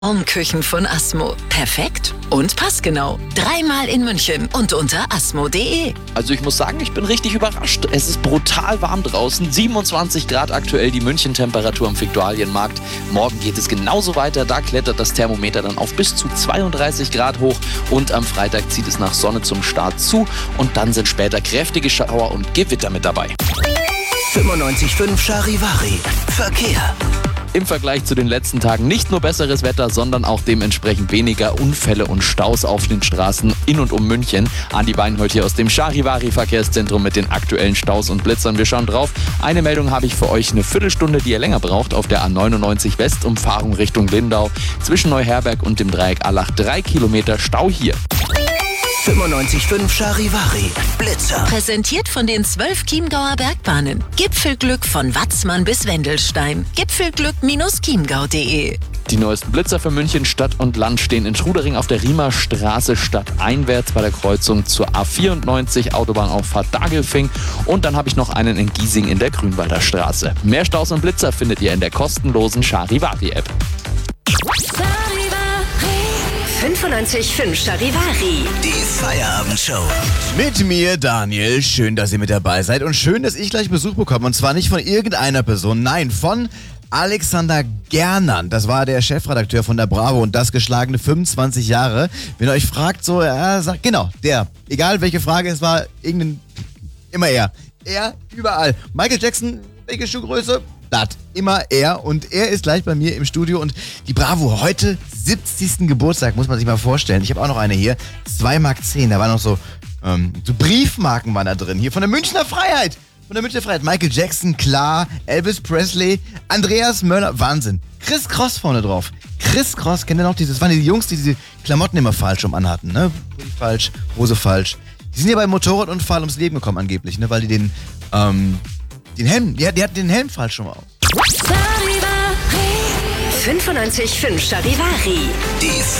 Traumküchen von Asmo. Perfekt und passgenau. 3-mal in München und unter asmo.de. Also ich muss sagen, ich bin richtig überrascht. Es ist brutal warm draußen. 27 Grad aktuell die München-Temperatur am Viktualienmarkt. Morgen geht es genauso weiter. Da klettert das Thermometer dann auf bis zu 32 Grad hoch. Und am Freitag zieht es nach Sonne zum Start zu. Und dann sind später kräftige Schauer und Gewitter mit dabei. 95.5 Charivari. Verkehr. Im Vergleich zu den letzten Tagen nicht nur besseres Wetter, sondern auch dementsprechend weniger Unfälle und Staus auf den Straßen in und um München. Andi Weinhold hier aus dem Charivari-Verkehrszentrum mit den aktuellen Staus und Blitzern. Wir schauen drauf. Eine Meldung habe ich für euch. Eine Viertelstunde, die ihr länger braucht, auf der A99 West, Umfahrung Richtung Lindau. Zwischen Neuherberg und dem Dreieck Allach 3 Kilometer Stau hier. 95.5 Charivari. Blitzer. Präsentiert von den 12 Chiemgauer Bergbahnen. Gipfelglück von Watzmann bis Wendelstein. Gipfelglück-chiemgau.de. Die neuesten Blitzer für München Stadt und Land stehen in Trudering auf der Riemer Straße stadteinwärts bei der Kreuzung zur A94 Autobahnauffahrt Dagelfing. Und dann habe ich noch einen in Giesing in der Grünwalder Straße. Mehr Staus und Blitzer findet ihr in der kostenlosen Charivari-App. 95.5 Charivari. Die Feierabendshow. Mit mir, Daniel. Schön, dass ihr mit dabei seid. Und schön, dass ich gleich Besuch bekomme. Und zwar nicht von irgendeiner Person, nein, von Alexander Gernand. Das war der Chefredakteur von der Bravo und das geschlagene 25 Jahre. Wenn ihr euch fragt, so, sagt, genau, der. Egal welche Frage es war, immer er. Er überall. Michael Jackson, welche Schuhgröße? Das, immer er. Und er ist gleich bei mir im Studio. Und die Bravo, heute 70. Geburtstag, muss man sich mal vorstellen. Ich habe auch noch eine hier, 2,10 Mark. Da waren noch so Briefmarken waren da drin. Hier von der Münchner Freiheit. Von der Münchner Freiheit. Michael Jackson, klar. Elvis Presley, Andreas Möller. Wahnsinn. Chris Cross vorne drauf. Chris Cross, kennt ihr noch dieses? Das waren die Jungs, die diese Klamotten immer falsch rum anhatten. Ne? Pulli falsch, Hose falsch. Die sind ja beim Motorradunfall ums Leben gekommen angeblich, ne? Weil die den Helm, die hatten den Helm falsch schon mal auf. 95.5 Charivari. Die